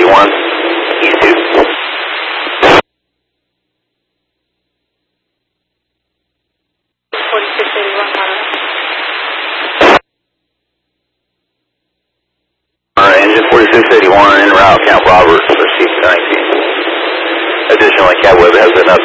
4681, East 2. 4681, Engine 4681 en route, Camp Roberts for C19. Additionally, Cat Web has been up